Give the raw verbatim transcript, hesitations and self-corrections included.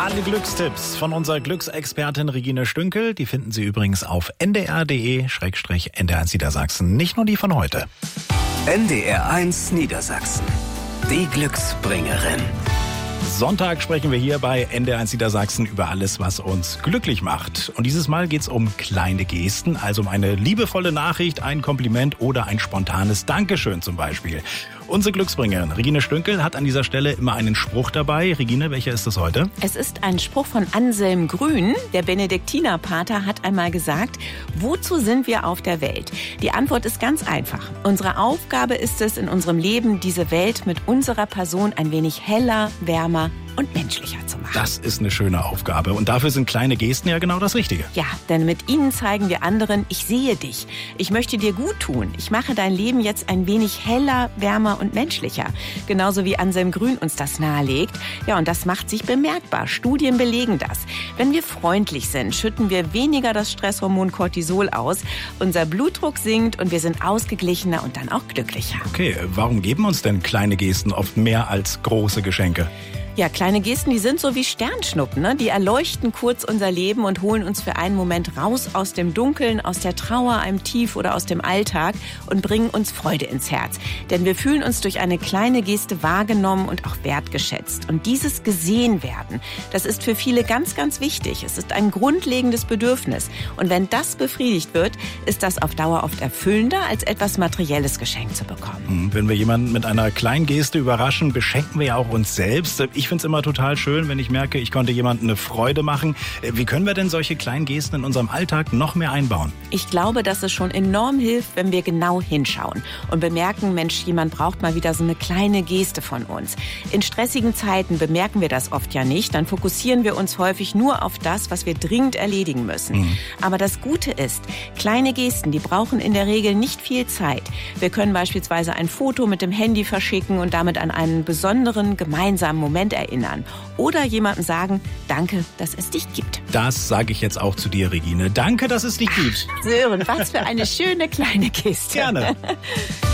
Alle Glückstipps von unserer Glücksexpertin Regine Stünkel, die finden Sie übrigens auf n d r punkt d e slash n d r eins Niedersachsen. Nicht nur die von heute. N D R eins Niedersachsen. Die Glücksbringerin. Sonntag sprechen wir hier bei N D R eins Niedersachsen über alles, was uns glücklich macht. Und dieses Mal geht's um kleine Gesten, also um eine liebevolle Nachricht, ein Kompliment oder ein spontanes Dankeschön zum Beispiel. Unsere Glücksbringerin Regine Stünkel hat an dieser Stelle immer einen Spruch dabei. Regine, welcher ist es heute? Es ist ein Spruch von Anselm Grün. Der Benediktinerpater hat einmal gesagt, wozu sind wir auf der Welt? Die Antwort ist ganz einfach. Unsere Aufgabe ist es, in unserem Leben diese Welt mit unserer Person ein wenig heller, wärmer und menschlicher zu machen. Das ist eine schöne Aufgabe. Und dafür sind kleine Gesten ja genau das Richtige. Ja, denn mit ihnen zeigen wir anderen, ich sehe dich. Ich möchte dir gut tun. Ich mache dein Leben jetzt ein wenig heller, wärmer und menschlicher. Genauso wie Anselm Grün uns das nahelegt. Ja, und das macht sich bemerkbar. Studien belegen das. Wenn wir freundlich sind, schütten wir weniger das Stresshormon Cortisol aus. Unser Blutdruck sinkt und wir sind ausgeglichener und dann auch glücklicher. Okay, warum geben uns denn kleine Gesten oft mehr als große Geschenke? Ja, kleine Gesten, die sind so wie Sternschnuppen, ne? Die erleuchten kurz unser Leben und holen uns für einen Moment raus aus dem Dunkeln, aus der Trauer, einem Tief oder aus dem Alltag und bringen uns Freude ins Herz. Denn wir fühlen uns durch eine kleine Geste wahrgenommen und auch wertgeschätzt. Und dieses Gesehenwerden, das ist für viele ganz, ganz wichtig. Es ist ein grundlegendes Bedürfnis. Und wenn das befriedigt wird, ist das auf Dauer oft erfüllender, als etwas Materielles geschenkt zu bekommen. Wenn wir jemanden mit einer kleinen Geste überraschen, beschenken wir ja auch uns selbst. Ich Ich finde es immer total schön, wenn ich merke, ich konnte jemandem eine Freude machen. Wie können wir denn solche kleinen Gesten in unserem Alltag noch mehr einbauen? Ich glaube, dass es schon enorm hilft, wenn wir genau hinschauen und bemerken, Mensch, jemand braucht mal wieder so eine kleine Geste von uns. In stressigen Zeiten bemerken wir das oft ja nicht. Dann fokussieren wir uns häufig nur auf das, was wir dringend erledigen müssen. Mhm. Aber das Gute ist, kleine Gesten, die brauchen in der Regel nicht viel Zeit. Wir können beispielsweise ein Foto mit dem Handy verschicken und damit an einen besonderen gemeinsamen Moment erinnern. Oder jemandem sagen, danke, dass es dich gibt. Das sage ich jetzt auch zu dir, Regine. Danke, dass es dich gibt. Sören, was für eine schöne kleine Geste. Gerne.